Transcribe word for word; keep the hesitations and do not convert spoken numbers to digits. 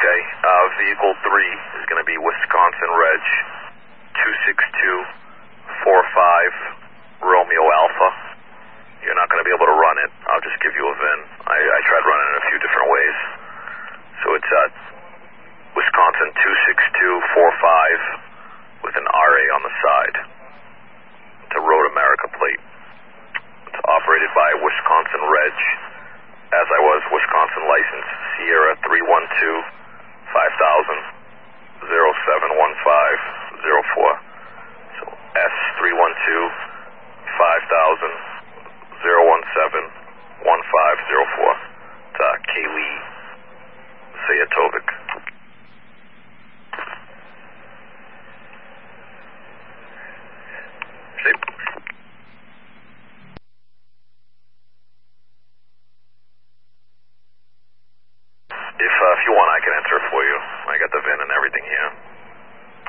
Okay, uh, vehicle three is going to be Wisconsin Reg two six two four five Romeo Alpha. You're not going to be able to run it. I'll just give you a V I N. I, I tried running it a few different ways. So it's uh,